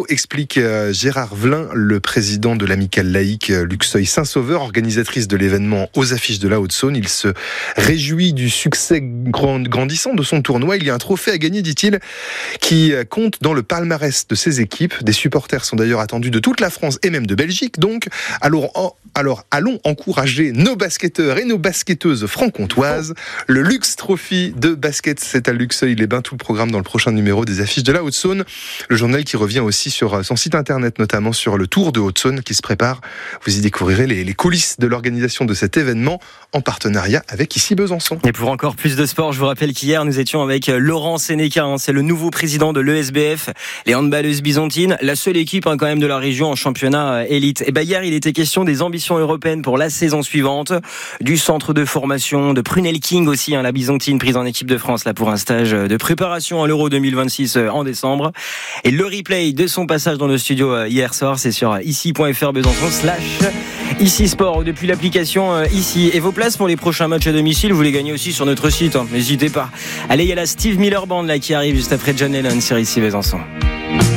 Météo, explique Gérard Vlin, le président de l'amicale laïque Luxeuil Saint-Sauveur, organisatrice de l'événement aux affiches de la Haute-Saône. Il se réjouit du succès grandissant de son tournoi. Il y a un trophée à gagner, dit-il, qui compte dans le palmarès de ses équipes. Des supporters sont d'ailleurs attendus de toute la France et même de Belgique. Donc, alors allons encourager nos basketteurs et nos basketteuses franc-comtoises. Le Lux Trophy de basket, c'est à Luxeuil-les-Bains. Tout le programme dans le prochain numéro des affiches de la Haute-Saône. Le journal qui revient aussi sur son site internet, notamment sur le Tour de Haute-Saône qui se prépare. Vous y découvrirez les coulisses de l'organisation de cet événement en partenariat avec ici Besançon. Et pour encore plus de sport, je vous rappelle qu'hier nous étions avec Laurent Sénéca, c'est le nouveau président de l'ESBF, les handballeuses byzantines, la seule équipe quand même de la région en championnat élite. Et hier il était question des ambitions européennes pour la saison suivante, du centre de formation de Prunel King aussi, la byzantine prise en équipe de France là pour un stage de préparation à l'Euro 2026 en décembre. Et le replay de son passage dans le studio hier soir, c'est sur ici.fr Besançon/ici Sport depuis l'application ici. Et vos places pour les prochains matchs à domicile, vous les gagnez aussi sur notre site, n'hésitez pas. Allez, il y a la Steve Miller Band là qui arrive juste après John Lennon sur ici Besançon.